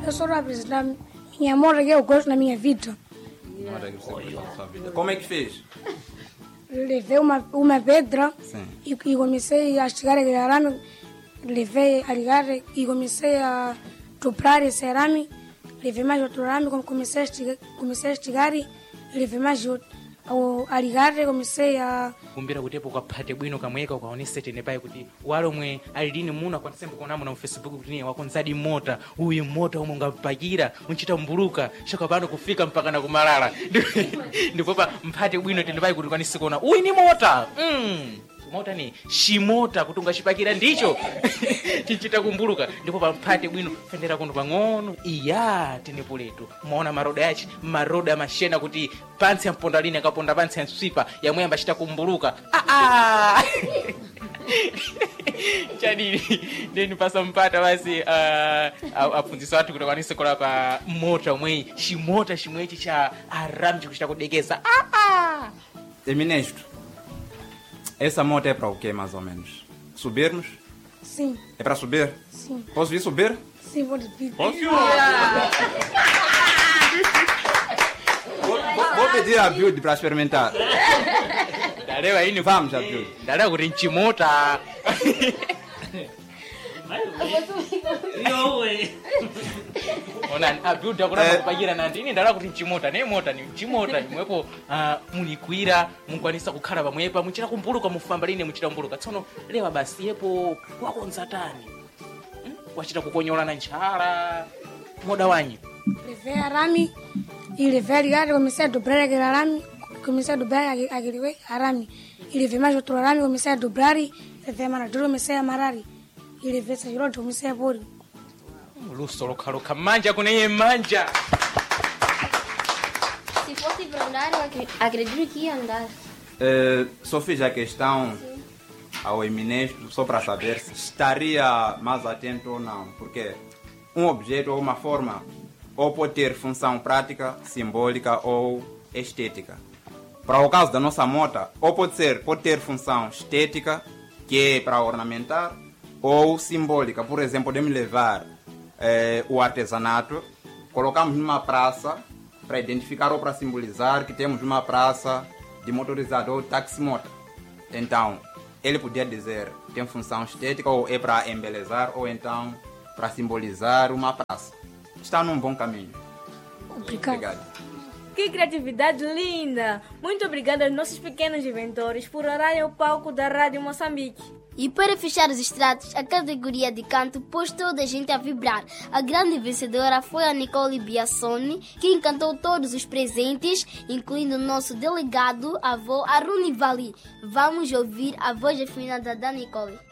Eu só vou apresentar minha moto que eu gosto na minha vida. Como é que fez? Levei uma pedra Sim. e comecei a esticar aquele arame. Levei a ligar e comecei a dobrar esse arame. Levei mais outro arame, comecei a esticar e levei mais a ligar, comecei a... kumbira kuti ukaphate bwino kamweka ukaonese pai kuti walomwe ali lini muno akwanitsembe kuonamo na Facebook kuti niye wakonzadi mota uyu mota umwe ungapakira unchita mbuluka shoka pano kufika mpaka na kumalala ndipo pa mphate bwino pai kuti kwanise kuona uyu ni mota mota ni shimota kuti ungachipakira ndicho chinchita kumbuluka ndipo pa mphate bwino fendera kuno pang'ono iya tenepoletu maona maroda yachi maroda mashena kuti pansi ya mpondalini akaponda pansi ya nswipa yamwe ambachita kumbuluka chadini ndeni pasa mpata basi aphunzitsa watu kuti akwanise kola pa mota umwe shimota chimwechi cha arame chikuchita kudekeza Ministro, essa moto é para o quê, mais ou menos? Subirmos? Sim, É para subir? sim, Posso vir subir? sim, pode vir. Vou pedir a Build para experimentar. ndalewa ini Vamos, a Build. ndalewa kuti nchimota ona abuda kuramba kupakira nandi ini ndalewa kuti nchimota ne mota ni nchimota imwepo mulikwira mukwanisa kukhala pamwepa muchita kumbuluka mufamba lini muchita kumbuluka tsono lewa basi yepo wakonza tani wachita kukonyolana nchala moda wanyi Levei arame e levei a ligar, comecei a dobrar aquele arame, comecei a dobrar aquele arame. E levei mais outro arame, comecei a dobrar e levei a maradura, comecei a amarrar. E levei essa girota, comecei a pôr. luso lokhaluka manja kuneye manja Se fosse para andar, eu acredito que ia andar. Só fiz a questão ao ministro só para saber se estaria mais atento ou não, porque um objeto ou uma forma ou pode ter função prática, simbólica ou estética. Para o caso da nossa moto, ou pode ter função estética, que é para ornamentar, ou simbólica. Por exemplo, podemos levar o artesanato, colocamos numa praça para identificar ou para simbolizar que temos uma praça de motorizado ou taximoto. Então, ele podia dizer tem função estética ou é para embelezar ou então para simbolizar uma praça. Está num bom caminho. Obrigado. Que criatividade linda! Muito obrigada aos nossos pequenos inventores por orarem o palco da Rádio Moçambique. E para fechar os extratos, a categoria de canto pôs toda a gente a vibrar. A grande vencedora foi a Nicole Biassoni, que encantou todos os presentes, incluindo o nosso delegado, avô Aruni Vali. Vamos ouvir a voz afinada da Nicole.